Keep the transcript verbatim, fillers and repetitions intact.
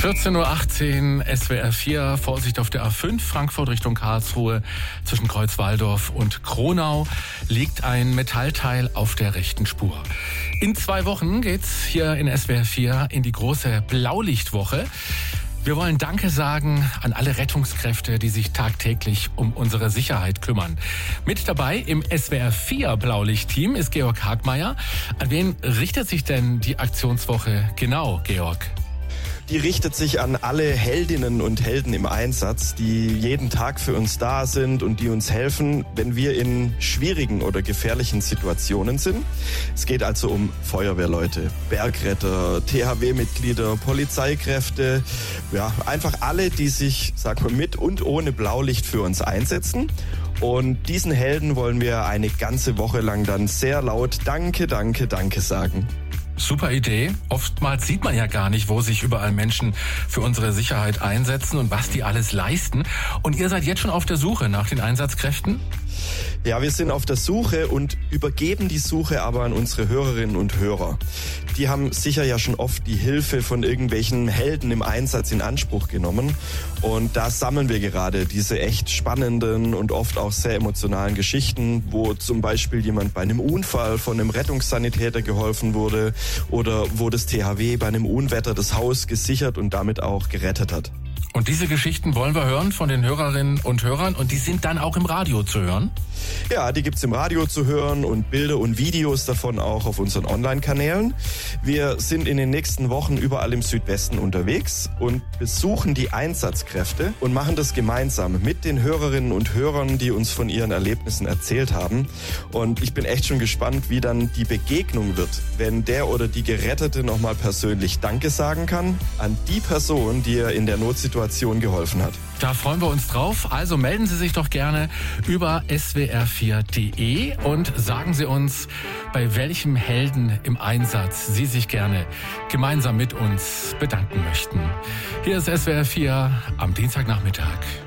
vierzehn Uhr achtzehn, S W R vier, Vorsicht auf der A fünf, Frankfurt Richtung Karlsruhe. Zwischen Kreuzwaldorf und Kronau liegt ein Metallteil auf der rechten Spur. In zwei Wochen geht's hier in S W R vier in die große Blaulichtwoche. Wir wollen Danke sagen an alle Rettungskräfte, die sich tagtäglich um unsere Sicherheit kümmern. Mit dabei im S W R vier Blaulicht-Team ist Georg Hagmeier. An wen richtet sich denn die Aktionswoche genau, Georg? Die richtet sich an alle Heldinnen und Helden im Einsatz, die jeden Tag für uns da sind und die uns helfen, wenn wir in schwierigen oder gefährlichen Situationen sind. Es geht also um Feuerwehrleute, Bergretter, T H W-Mitglieder, Polizeikräfte, ja, einfach alle, die sich, sagen wir, mit und ohne Blaulicht für uns einsetzen. Und diesen Helden wollen wir eine ganze Woche lang dann sehr laut Danke, Danke, Danke sagen. Super Idee. Oftmals sieht man ja gar nicht, wo sich überall Menschen für unsere Sicherheit einsetzen und was die alles leisten. Und ihr seid jetzt schon auf der Suche nach den Einsatzkräften? Ja, wir sind auf der Suche und übergeben die Suche aber an unsere Hörerinnen und Hörer. Die haben sicher ja schon oft die Hilfe von irgendwelchen Helden im Einsatz in Anspruch genommen. Und da sammeln wir gerade diese echt spannenden und oft auch sehr emotionalen Geschichten, wo zum Beispiel jemand bei einem Unfall von einem Rettungssanitäter geholfen wurde oder wo das T H W bei einem Unwetter das Haus gesichert und damit auch gerettet hat. Und diese Geschichten wollen wir hören von den Hörerinnen und Hörern und die sind dann auch im Radio zu hören? Ja, die gibt's im Radio zu hören und Bilder und Videos davon auch auf unseren Online-Kanälen. Wir sind in den nächsten Wochen überall im Südwesten unterwegs und besuchen die Einsatzkräfte und machen das gemeinsam mit den Hörerinnen und Hörern, die uns von ihren Erlebnissen erzählt haben. Und ich bin echt schon gespannt, wie dann die Begegnung wird, wenn der oder die Gerettete nochmal persönlich Danke sagen kann an die Person, die ihr in der Notsituation geholfen hat. Da freuen wir uns drauf. Also melden Sie sich doch gerne über S W R vier punkt de und sagen Sie uns, bei welchem Helden im Einsatz Sie sich gerne gemeinsam mit uns bedanken möchten. Hier ist S W R vier am Dienstagnachmittag.